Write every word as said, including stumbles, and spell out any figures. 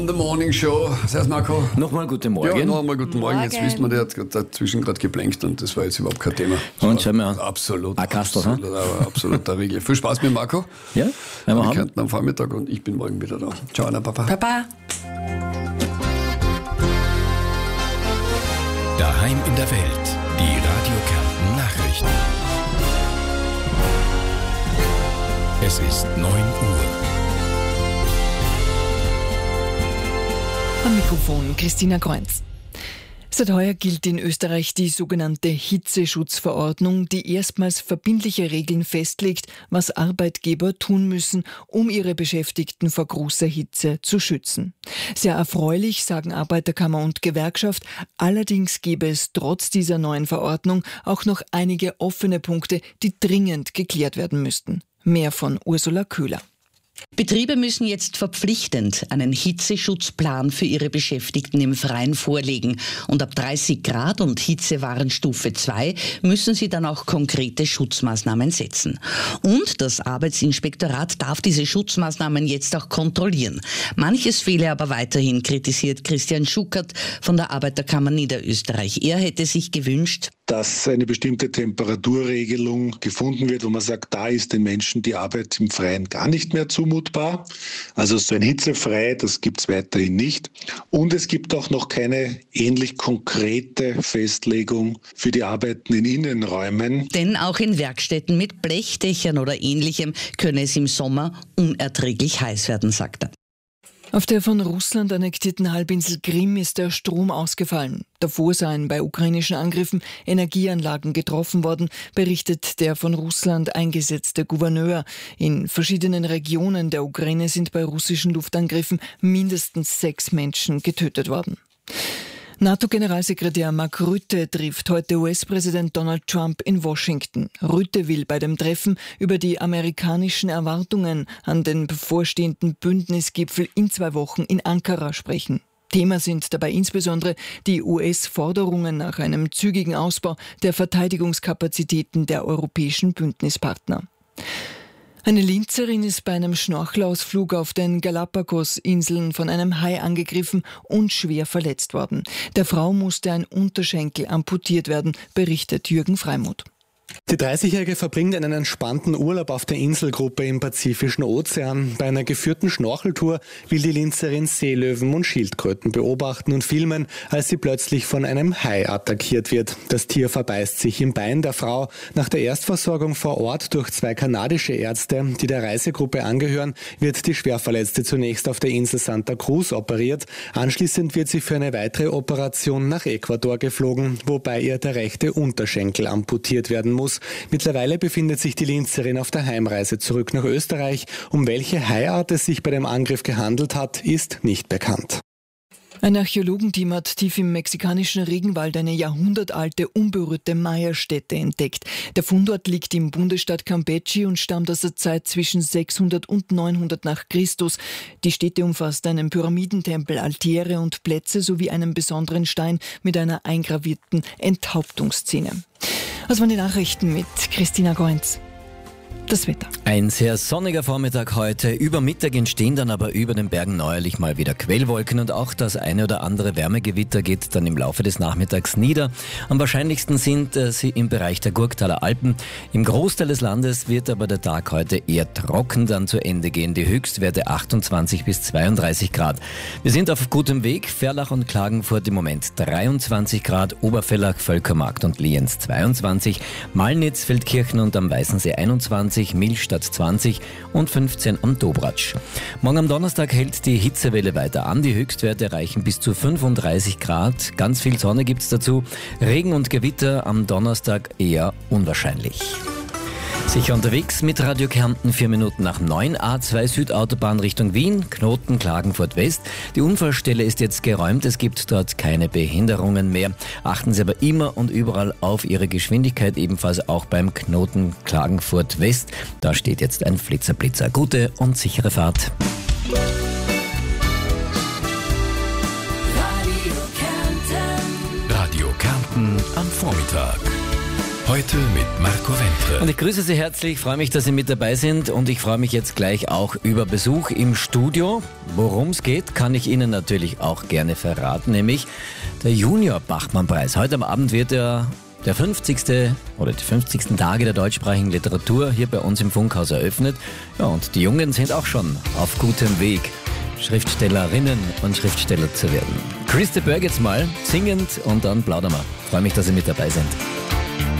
In der Morning Show. Servus Marco. Nochmal guten Morgen. Ja, nochmal guten Morgen. Morgen. Jetzt wissen wir, der hat dazwischen gerade geblankt und das war jetzt überhaupt kein Thema. Das Und schauen wir an. Absolut. Ein Kastel, absolut, aber absoluter Regel. Viel Spaß mit Marco. Ja, wenn wir Wir haben. könnten am Vormittag und ich bin morgen wieder da. Ciao, Anna, Papa. Papa. Daheim in der Welt. Die Radio Kärnten Nachrichten. Es ist neun Uhr. Am Mikrofon Christina Kreuz. Seit heuer gilt in Österreich die sogenannte Hitzeschutzverordnung, die erstmals verbindliche Regeln festlegt, was Arbeitgeber tun müssen, um ihre Beschäftigten vor großer Hitze zu schützen. Sehr erfreulich, sagen Arbeiterkammer und Gewerkschaft. Allerdings gäbe es trotz dieser neuen Verordnung auch noch einige offene Punkte, die dringend geklärt werden müssten. Mehr von Ursula Köhler. Betriebe müssen jetzt verpflichtend einen Hitzeschutzplan für ihre Beschäftigten im Freien vorlegen. Und ab dreißig Grad und Hitzewarnstufe zwei müssen sie dann auch konkrete Schutzmaßnahmen setzen. Und das Arbeitsinspektorat darf diese Schutzmaßnahmen jetzt auch kontrollieren. Manches fehle aber weiterhin, kritisiert Christian Schuckert von der Arbeiterkammer Niederösterreich. Er hätte sich gewünscht, dass eine bestimmte Temperaturregelung gefunden wird, wo man sagt, da ist den Menschen die Arbeit im Freien gar nicht mehr zumutbar. Also so ein hitzefrei, das gibt es weiterhin nicht. Und es gibt auch noch keine ähnlich konkrete Festlegung für die Arbeiten in Innenräumen. denn auch in Werkstätten mit Blechdächern oder Ähnlichem könne es im Sommer unerträglich heiß werden, sagt er. Auf der von Russland annektierten Halbinsel Krim ist der Strom ausgefallen. Davor seien bei ukrainischen Angriffen Energieanlagen getroffen worden, berichtet der von Russland eingesetzte Gouverneur. In verschiedenen Regionen der Ukraine sind bei russischen Luftangriffen mindestens sechs Menschen getötet worden. NATO-Generalsekretär Mark Rutte trifft heute U S-Präsident Donald Trump in Washington. Rutte will bei dem Treffen über die amerikanischen Erwartungen an den bevorstehenden Bündnisgipfel in zwei Wochen in Ankara sprechen. Thema sind dabei insbesondere die U S-Forderungen nach einem zügigen Ausbau der Verteidigungskapazitäten der europäischen Bündnispartner. Eine Linzerin ist bei einem Schnorchelausflug auf den Galapagos-Inseln von einem Hai angegriffen und schwer verletzt worden. Der Frau musste ein Unterschenkel amputiert werden, berichtet Jürgen Freimuth. Die dreißigjährige verbringt einen entspannten Urlaub auf der Inselgruppe im Pazifischen Ozean. Bei einer geführten Schnorcheltour will die Linzerin Seelöwen und Schildkröten beobachten und filmen, als sie plötzlich von einem Hai attackiert wird. Das Tier verbeißt sich im Bein der Frau. Nach der Erstversorgung vor Ort durch zwei kanadische Ärzte, die der Reisegruppe angehören, wird die Schwerverletzte zunächst auf der Insel Santa Cruz operiert. Anschließend wird sie für eine weitere Operation nach Ecuador geflogen, wobei ihr der rechte Unterschenkel amputiert werden muss. Mittlerweile befindet sich die Linzerin auf der Heimreise zurück nach Österreich. Um welche Haiart es sich bei dem Angriff gehandelt hat, ist nicht bekannt. Ein Archäologenteam hat tief im mexikanischen Regenwald eine jahrhundertalte, unberührte Maya-Stätte entdeckt. Der Fundort liegt im Bundesstaat Campeche und stammt aus der Zeit zwischen sechshundert und neunhundert nach Christus. Die Stätte umfasst einen Pyramidentempel, Altäre und Plätze sowie einen besonderen Stein mit einer eingravierten Enthauptungsszene. Das waren die Nachrichten mit Christina Goenz. Das Wetter. Ein sehr sonniger Vormittag heute. Über Mittag entstehen dann aber über den Bergen neuerlich mal wieder Quellwolken und auch das eine oder andere Wärmegewitter geht dann im Laufe des Nachmittags nieder. Am wahrscheinlichsten sind äh, sie im Bereich der Gurktaler Alpen. Im Großteil des Landes wird aber der Tag heute eher trocken dann zu Ende gehen. Die Höchstwerte achtundzwanzig bis zweiunddreißig Grad. Wir sind auf gutem Weg. Verlach und Klagenfurt im Moment dreiundzwanzig Grad, Obervellach, Völkermarkt und Lienz zweiundzwanzig, Malnitz, Feldkirchen und am Weißensee einundzwanzig, Millstatt zwanzig und fünfzehn am Dobratsch. Morgen am Donnerstag hält die Hitzewelle weiter an. Die Höchstwerte reichen bis zu fünfunddreißig Grad. Ganz viel Sonne gibt's dazu. Regen und Gewitter am Donnerstag eher unwahrscheinlich. Sicher unterwegs mit Radio Kärnten, vier Minuten nach neun, A zwei Südautobahn Richtung Wien, Knoten Klagenfurt West. Die Unfallstelle ist jetzt geräumt, es gibt dort keine Behinderungen mehr. Achten Sie aber immer und überall auf Ihre Geschwindigkeit, ebenfalls auch beim Knoten Klagenfurt West. Da steht jetzt ein Flitzer-Blitzer. Gute und sichere Fahrt. Radio Kärnten am Vormittag. Heute mit Marco Wentre. Und ich grüße Sie herzlich, freue mich, dass Sie mit dabei sind und ich freue mich jetzt gleich auch über Besuch im Studio. Worum es geht, kann ich Ihnen natürlich auch gerne verraten, nämlich der Junior-Bachmann-Preis. Heute am Abend wird er der fünfzigste oder die fünfzigsten Tage der deutschsprachigen Literatur hier bei uns im Funkhaus eröffnet. Ja, und die Jungen sind auch schon auf gutem Weg, Schriftstellerinnen und Schriftsteller zu werden. Chris de Burgh jetzt mal, singend und dann plaudern wir. Freue mich, dass Sie mit dabei sind.